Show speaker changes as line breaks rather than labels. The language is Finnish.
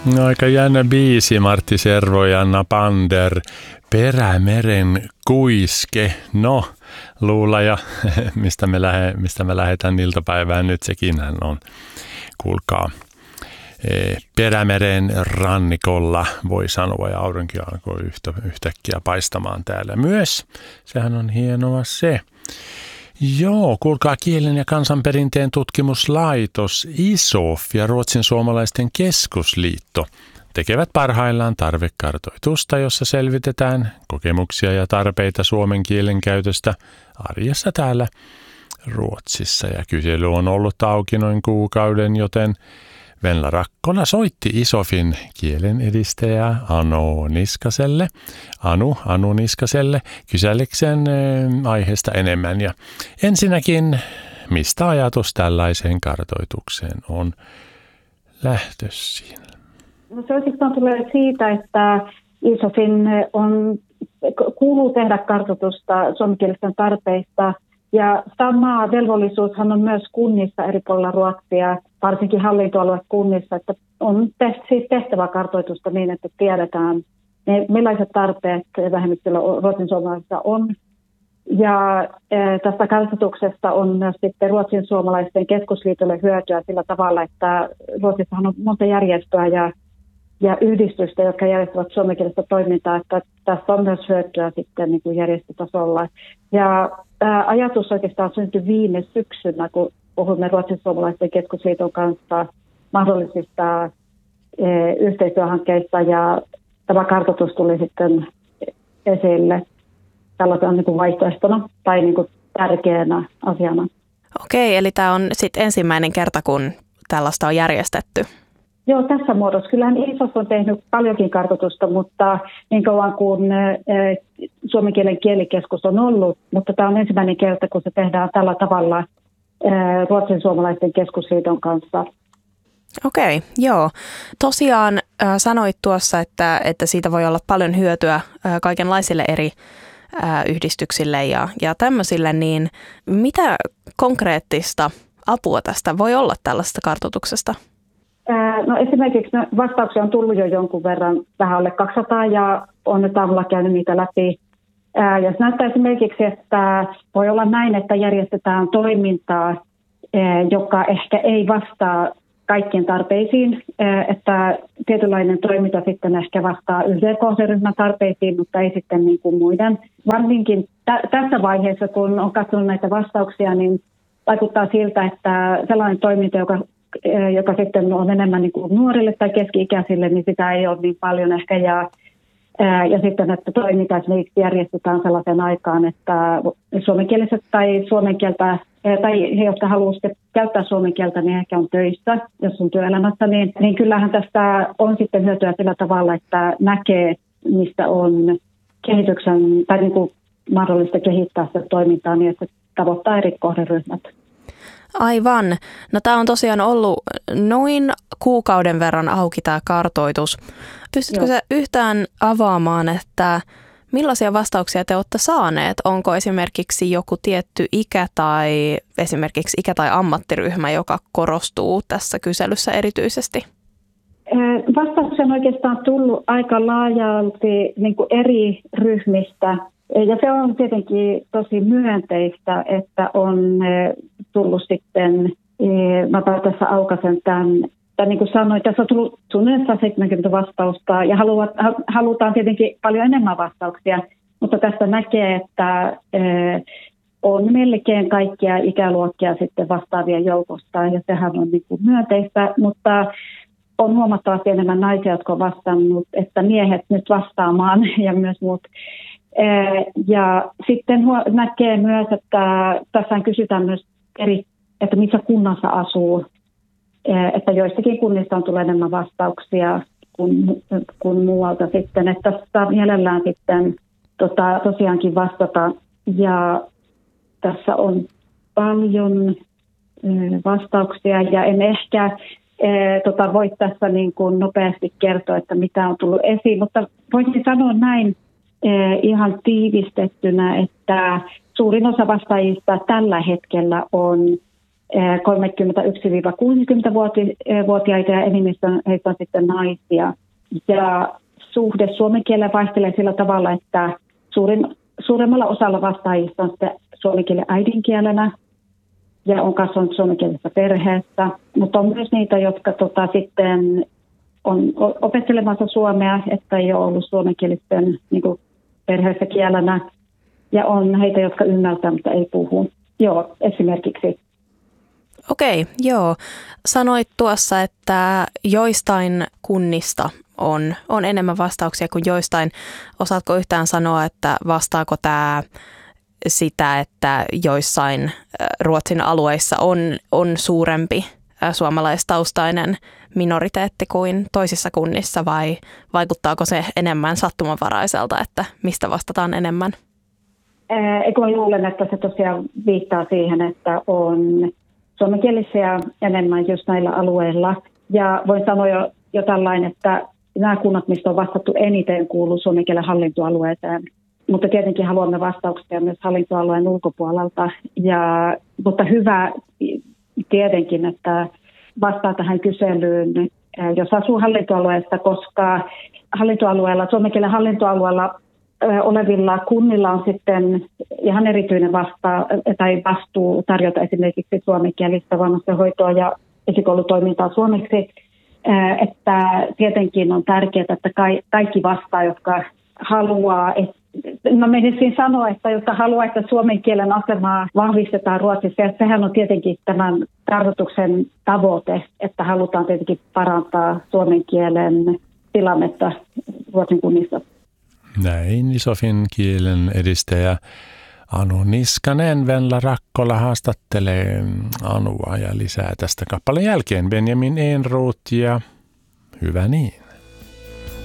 No, aika jännä biisi, Martti Servo ja Anna Pander, Perämeren kuiske. No, luulaja, mistä me lähdetään iltapäivään nyt, sekinhän on, kuulkaa. Perämeren rannikolla voi sanoa, ja aurinko alkoi yhtäkkiä paistamaan täällä myös. Sehän on hienoa se. Joo, kuulkaa, Kielen ja kansanperinteen tutkimuslaitos ISOF ja Ruotsin suomalaisten keskusliitto tekevät parhaillaan tarvekartoitusta, jossa selvitetään kokemuksia ja tarpeita suomen kielen käytöstä arjessa täällä Ruotsissa. Ja kysely on ollut auki noin kuukauden, joten Venla Rakkola soitti ISOFin kielen edistäjää Anu Niskaselle kysellekseen aiheesta enemmän. Ja ensinnäkin, mistä ajatus tällaiseen kartoitukseen on lähtöisin?
No, se oikeastaan tulee siitä, että ISOFin kuuluu tehdä kartoitusta suomenkielisten tarpeista. Ja sama velvollisuushan on myös kunnissa eri puolilla Ruotsia, varsinkin hallintoaluekunnissa, että on siis tehtävä kartoitusta niin, että tiedetään, millaiset tarpeet vähemmistöllä ruotsin suomalaisissa on. Ja tästä kartoituksesta on myös sitten Ruotsin suomalaisten keskusliitolle hyötyä sillä tavalla, että Ruotsissahan on monta järjestöä ja yhdistystä, jotka järjestävät suomenkielistä toimintaa, että tästä on myös hyötyä sitten niin kuin järjestötasolla. Ja ajatus oikeastaan syntyi viime syksynä, kun puhumme Ruotsin suomalaisten keskusliiton kanssa mahdollisista yhteistyöhankkeista, ja tämä kartoitus tuli sitten esille tällaisena niin kuin vaihtoehtona tai niin kuin tärkeänä asiana.
Okei, eli tämä on sitten ensimmäinen kerta, kun tällaista on järjestetty.
Joo, tässä muodossa. Kyllähän ISOF on tehnyt paljonkin kartoitusta, mutta niin kauan kuin suomen kielen kielikeskus on ollut, mutta tämä on ensimmäinen kerta, kun se tehdään tällä tavalla Ruotsin suomalaisten keskusliiton kanssa.
Okei, joo. Tosiaan sanoit tuossa, että siitä voi olla paljon hyötyä kaikenlaisille eri yhdistyksille ja tämmöisille, niin mitä konkreettista apua tästä voi olla tällaisesta kartoituksesta?
No, esimerkiksi vastauksia on tullut jo jonkun verran, vähän alle 200, ja on nyt aamulla käynyt niitä läpi. Ja se näyttää esimerkiksi, että voi olla näin, että järjestetään toimintaa, joka ehkä ei vastaa kaikkien tarpeisiin, että tietynlainen toiminta sitten ehkä vastaa yhden kohderyhmän tarpeisiin, mutta ei sitten niin kuin muiden. Varsinkin tässä vaiheessa, kun on katsonut näitä vastauksia, niin vaikuttaa siltä, että sellainen toiminta, joka sitten on enemmän niin kuin nuorille tai keski-ikäisille, niin sitä ei ole niin paljon ehkä. Ja sitten, että toiminta esimerkiksi järjestetään sellaisen aikaan, että suomenkieliset tai suomen kieltä, tai he, jotka haluavat käyttää suomen kieltä, niin ehkä on töissä, jos on työelämässä, niin kyllähän tästä on sitten hyötyä sillä tavalla, että näkee, mistä on kehityksen, tai niin kuin mahdollista kehittää sitä toimintaa niin, että tavoittaa eri kohderyhmät.
Aivan. No, tämä on tosiaan ollut noin kuukauden verran auki tämä kartoitus. Pystytkö sä yhtään avaamaan, että millaisia vastauksia te olette saaneet? Onko esimerkiksi joku tietty ikä tai esimerkiksi ikä- tai ammattiryhmä, joka korostuu tässä kyselyssä erityisesti?
Vastauksia on oikeastaan tullut aika laajalti niin kuin eri ryhmistä. Ja se on tietenkin tosi myönteistä, että on tullut sitten, mä tässä aukaisen tämän, niin kuin sanoin, tässä on tullut suunnilleen 70 vastausta ja halutaan tietenkin paljon enemmän vastauksia, mutta tästä näkee, että on melkein kaikkia ikäluokkia sitten vastaavien joukosta ja sehän on niin kuin myönteistä, mutta on huomattavasti enemmän naisia, jotka on vastannut, että miehet nyt vastaamaan ja myös muut. Ja sitten näkee myös, että tässä kysytään myös että missä kunnassa asuu, että joistakin kunnista on tullut enemmän vastauksia kuin muualta sitten, että saa mielellään sitten tosiaankin vastata. Ja tässä on paljon vastauksia ja en ehkä voi tässä niin kuin nopeasti kertoa, että mitä on tullut esiin, mutta voisin sanoa näin ihan tiivistettynä, että suurin osa vastaajista tällä hetkellä on 31-60-vuotiaita ja enimmistö heistä on sitten naisia. Ja suhde suomen kieleen vaihtelee sillä tavalla, että suuremmalla osalla vastaajista on sitten suomen kielen äidinkielenä ja on kasvanut suomenkielisessä perheessä, mutta on myös niitä, jotka sitten on opettelemassa suomea, että ei ole ollut suomenkielisten niin kuin perheessä kielenä, ja on heitä, jotka ymmärtää, mutta ei puhu. Joo, esimerkiksi.
Okei, joo. Sanoit tuossa, että joistain kunnista on enemmän vastauksia kuin joistain. Osaatko yhtään sanoa, että vastaako tämä sitä, että joissain Ruotsin alueissa on suurempi suomalaistaustainen minoriteetti kuin toisissa kunnissa, vai vaikuttaako se enemmän sattumanvaraiselta, että mistä vastataan enemmän?
Mä luulen, että se tosiaan viittaa siihen, että on suomenkielisiä enemmän just näillä alueilla. Ja voin sanoa jo tällainen, että nämä kunnat, mistä on vastattu eniten, kuuluu suomen kielen hallintoalueeseen. Mutta tietenkin haluamme vastauksia myös hallintoalueen ulkopuolelta. Mutta hyvä tietenkin, että vastaa tähän kyselyyn, jos asuu hallintoalueesta, koska suomen kielen hallintoalueella olevilla kunnilla on sitten ihan erityinen vastuu tarjota esimerkiksi suomenkielistä vanhustenhoitoa ja esikoulutoimintaa suomeksi. Että tietenkin on tärkeää, että kaikki vastaa, jotka haluaa, menisin sanoa, että jotka haluaa, että suomen kielen asemaa vahvistetaan Ruotsissa. Ja sehän on tietenkin tämän tarkoituksen tavoite, että halutaan tietenkin parantaa suomen kielen tilannetta Ruotsin kunnissa.
Näin Isofin kielen edistäjä Anu Niskanen Venla Rakkola haastattelee Anua ja lisää tästä kappaleen jälkeen Benjamin Ehrnrooth ja hyvä niin.